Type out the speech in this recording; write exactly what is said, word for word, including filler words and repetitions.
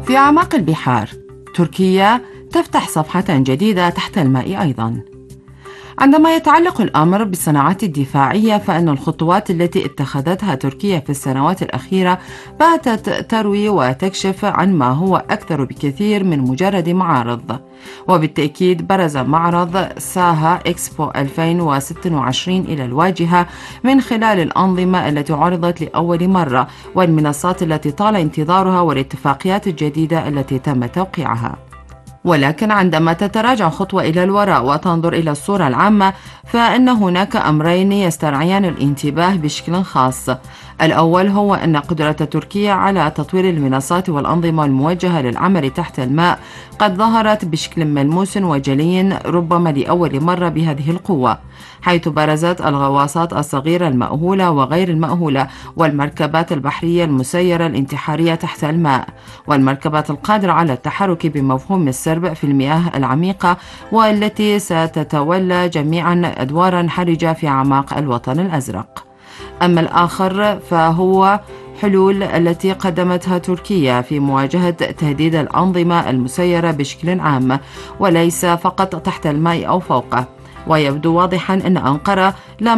في أعماق البحار، تركيا تفتح صفحة جديدة تحت الماء أيضاً. عندما يتعلق الأمر بالصناعات الدفاعية، فإن الخطوات التي اتخذتها تركيا في السنوات الأخيرة باتت تروي وتكشف عن ما هو أكثر بكثير من مجرد معارض. وبالتأكيد برز معرض ساها إكسبو ألفين وستة وعشرين إلى الواجهة من خلال الأنظمة التي عرضت لأول مرة، والمنصات التي طال انتظارها، والاتفاقيات الجديدة التي تم توقيعها. ولكن عندما تتراجع خطوة إلى الوراء وتنظر إلى الصورة العامة، فإن هناك أمرين يسترعيان الانتباه بشكل خاص. الأول هو أن قدرة تركيا على تطوير المنصات والأنظمة الموجهة للعمل تحت الماء قد ظهرت بشكل ملموس وجلي ربما لأول مرة بهذه القوة، حيث برزت الغواصات الصغيرة المأهولة وغير المأهولة، والمركبات البحرية المسيرة الانتحارية تحت الماء، والمركبات القادرة على التحرك بمفهوم السرب في المياه العميقة، والتي ستتولى جميعا أدوارا حرجة في أعماق الوطن الأزرق. أما الآخر فهو حلول التي قدمتها تركيا في مواجهة تهديد الأنظمة المسيرة بشكل عام، وليس فقط تحت الماء أو فوقه. ويبدو واضحا أن أنقرة لا